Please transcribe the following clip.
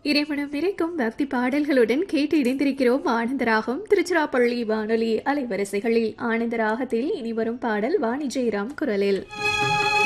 இறைமனம் நிறைக்கும் பக்தி பாடல்களுடன் கேட்டு இணைந்திருக்கிறோம் ஆனந்தராகம் திருச்சிராப்பள்ளி வானொலி அலைவரிசைகளில். ஆனந்தராகத்தில் இனி வரும் பாடல் வாணி ஜெயராம் குரலில்.